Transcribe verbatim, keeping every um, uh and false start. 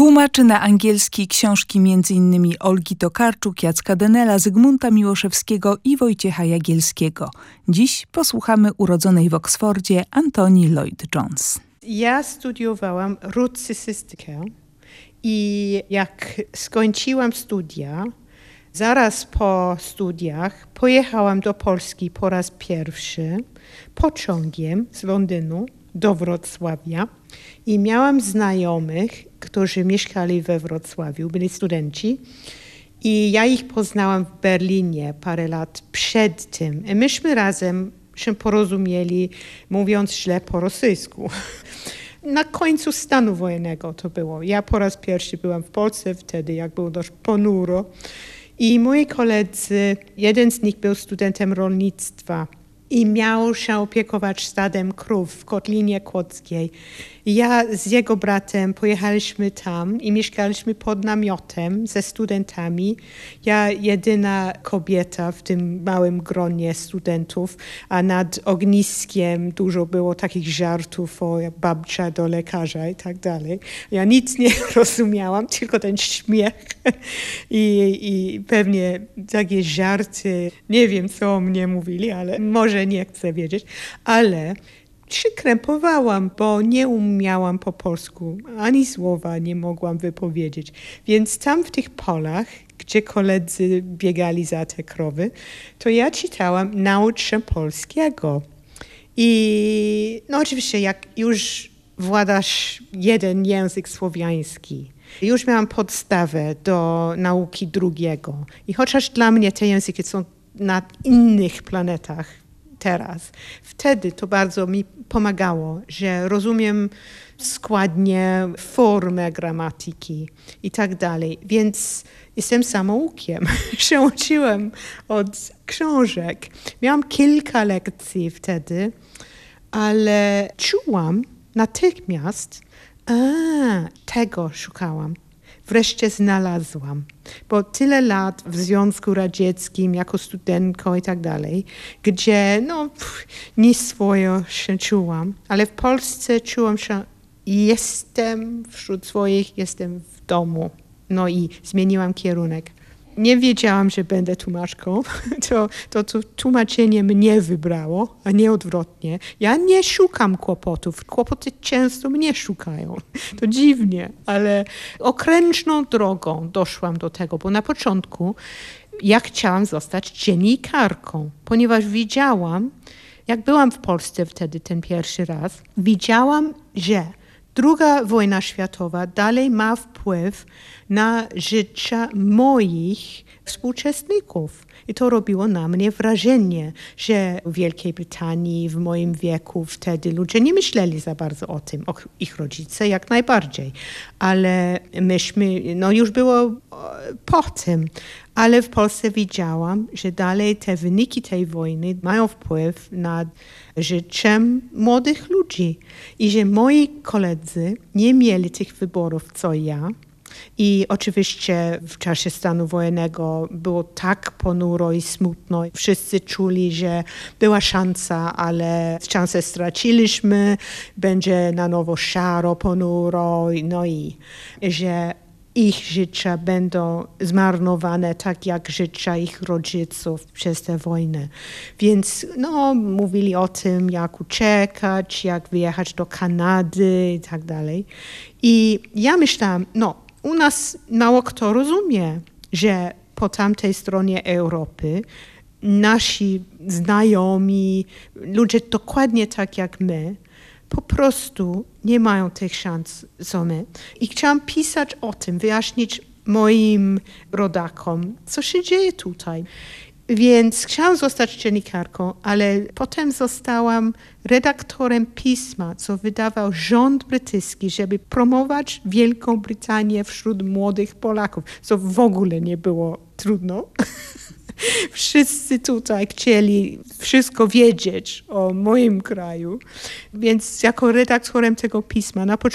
Tłumaczy na angielski książki między innymi Olgi Tokarczuk, Jacka Denela, Zygmunta Miłoszewskiego i Wojciecha Jagielskiego. Dziś posłuchamy urodzonej w Oksfordzie Antonii Lloyd-Jones. Ja studiowałam rucystykę i jak skończyłam studia, zaraz po studiach pojechałam do Polski po raz pierwszy pociągiem z Londynu do Wrocławia i miałam znajomych, którzy mieszkali we Wrocławiu, byli studenci i ja ich poznałam w Berlinie parę lat przed tym. I myśmy razem się porozumieli, mówiąc źle po rosyjsku. Na końcu stanu wojennego to było. Ja po raz pierwszy byłam w Polsce wtedy, jak było dość ponuro. I moi koledzy, jeden z nich był studentem rolnictwa i miał się opiekować stadem krów w Kotlinie Kłodzkiej. Ja z jego bratem pojechaliśmy tam i mieszkaliśmy pod namiotem ze studentami. Ja jedyna kobieta w tym małym gronie studentów, a nad ogniskiem dużo było takich żartów o babcia do lekarza i tak dalej. Ja nic nie rozumiałam, tylko ten śmiech i, i pewnie takie żarty. Nie wiem, co o mnie mówili, ale może nie chcę wiedzieć, ale się krępowałam, bo nie umiałam po polsku, ani słowa nie mogłam wypowiedzieć. Więc tam w tych polach, gdzie koledzy biegali za te krowy, to ja czytałam Naucz się polskiego. I no oczywiście jak już władasz jeden język słowiański, już miałam podstawę do nauki drugiego. I chociaż dla mnie te języki są na innych planetach teraz, wtedy to bardzo mi pomagało, że rozumiem składnie, formę gramatyki i tak dalej. Więc jestem samoukiem. się uczyłem od książek. Miałam kilka lekcji wtedy, ale czułam natychmiast, a tego szukałam. Wreszcie znalazłam, bo tyle lat w Związku Radzieckim jako studentko i tak dalej, gdzie no pff, nieswojo się czułam, ale w Polsce czułam się, jestem wśród swoich, jestem w domu. No i zmieniłam kierunek. Nie wiedziałam, że będę tłumaczką. To, to, to tłumaczenie mnie wybrało, a nie odwrotnie. Ja nie szukam kłopotów. Kłopoty często mnie szukają. To dziwnie, ale okrężną drogą doszłam do tego, bo na początku ja chciałam zostać dziennikarką, ponieważ widziałam, jak byłam w Polsce wtedy ten pierwszy raz, widziałam, że Druga wojna światowa dalej ma wpływ na życie moich współczesników. I to robiło na mnie wrażenie, że w Wielkiej Brytanii w moim wieku wtedy ludzie nie myśleli za bardzo o tym, o ich rodzice jak najbardziej. Ale myśmy, no już było po tym. Ale w Polsce widziałam, że dalej te wyniki tej wojny mają wpływ na życie młodych ludzi. I że moi koledzy nie mieli tych wyborów, co ja. I oczywiście w czasie stanu wojennego było tak ponuro i smutno. Wszyscy czuli, że była szansa, ale szansę straciliśmy. Będzie na nowo szaro, ponuro. No i że ich życia będą zmarnowane tak jak życia ich rodziców przez tę wojnę. Więc no, mówili o tym, jak uciekać, jak wyjechać do Kanady i tak dalej. I ja myślałam, no u nas mało kto rozumie, że po tamtej stronie Europy nasi znajomi, ludzie dokładnie tak jak my, po prostu nie mają tych szans, co my. I chciałam pisać o tym, wyjaśnić moim rodakom, co się dzieje tutaj. Więc chciałam zostać dziennikarką, ale potem zostałam redaktorem pisma, co wydawał rząd brytyjski, żeby promować Wielką Brytanię wśród młodych Polaków, co w ogóle nie było trudno. Wszyscy tutaj chcieli wszystko wiedzieć o moim kraju, więc jako redaktorem tego pisma na początku